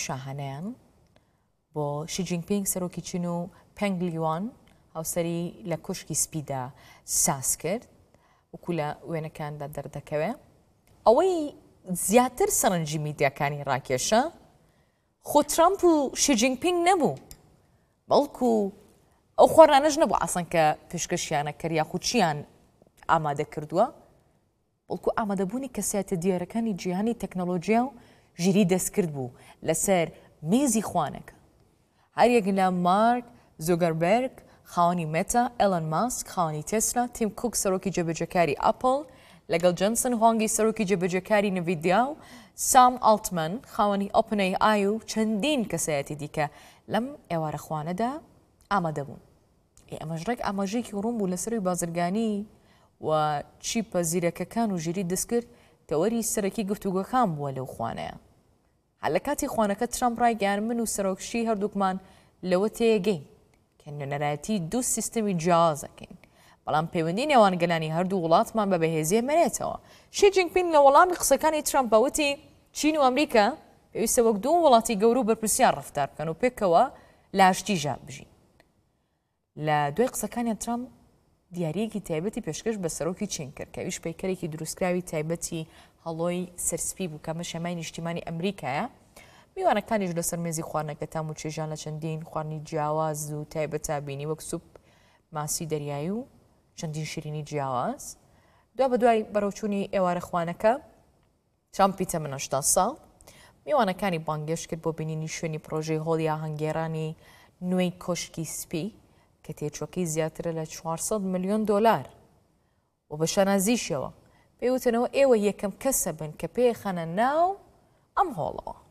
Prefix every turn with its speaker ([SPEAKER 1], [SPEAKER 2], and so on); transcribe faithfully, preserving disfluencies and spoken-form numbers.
[SPEAKER 1] شاهانەیان بۆ شی جینپینگ سەرۆکی چین و پێنگ لیوان هاوسەری لە کوشکی سپیدا ساس کرد وەکو لە وێنەکاندا دەردەکەوێ ئەوەی زیاتر سەرنجی میدیاکانی ڕاکێشە خۆ ترامپ و شی جینپینگ نەبوو بەڵکو ئەو خۆرانەش نەبوو ئاسان کە پێشکەشیانە کرد یاخود چیان ئامادە کردووە بەڵکو ئامادەبوونی کەسایەتە دیارەکانی جیهانی تەکنۆلۆژیا و ژیری دەستکرد بوو لەسەر میزی خوانەکە هەر یەک لە مارک زوگەربەرگ خاوەنی مێتا ئێلەن ماسک خاوەنی تێسلا تیم کوک سەرۆکی جێبەجێکاری ئەپڵ لەگەڵ جەنسن هۆنگی سەرۆکی جێبەجێکاری نڤیدیا و سام ئاڵتمەن خاوەنی ئۆپن ئەی ئای و چەندین کەسایەتی دیکە لەم ئێوارە خوانەدا ئامادەبوون ئەمەش ڕێک ئاماژەیەکی ڕوون بوو لەسەروی بازرگانی و چیپە زیرەکەکان و ژیری دەستکرد تەوەری سەرەکی گفتوگۆکان بووە لەو خوانەیە هەر لە کاتی خوانەکە ترامپ ڕایگەیاند من و سەرۆکشی هەردووکمان لەوە تێگەین کە نوێنەرایەتی دوو سیستەمی جیاوازەکەین بەڵام پەیوەندی نێوان گەلانی هەردوو وڵاتمان بە بەهێزیە مەرێتەوە شی جینپینگ لە وەڵامی قسەکانی ترامپ وتی چین و ئەمریکا پێویستە وەک دوو وڵاتی گەورە و بەرپرسیار ڕەفتار بکەن و پێکەوە لە ئاشتی ژار بژین لە دوای قسەکانیان ترامپ دیارەیەکی تایبەتی پێشکەش بە سەرۆکی چین کرد کە ئەویش پەیکەرێکی دروستکراوی تایبەتی هەڵۆی سەرسپی بوو کە ئەمە شەمای نیشتیمانی ئەمریکایە میوانەکانیش لەسەر مێزی خواردنەکە تام و چێژان لە چەندین خواردنی جیاواز و تایبەتە بینی وەک سوپ ماسی دەریایی و چەندین شیرینی جیاواز دوا بە دوای بەڕەوچوونی ئێوارە خوانەکە ترامپ پیتەمە هەشتا ساڵ میوانەکانی بانگێش کرد بۆ بینینی شوێنی پرۆژەی هۆڵی ئاهەنگێڕانی نوێی کۆشکی سپی کە تێچۆکەی زیاترە لە چوارسەد ملیۆن دۆلار و بە شانازیشەوە پێوتنەوە ئێوە یەکەم کەسە بن کە پێخەنە ناو ئەم هۆڵەوە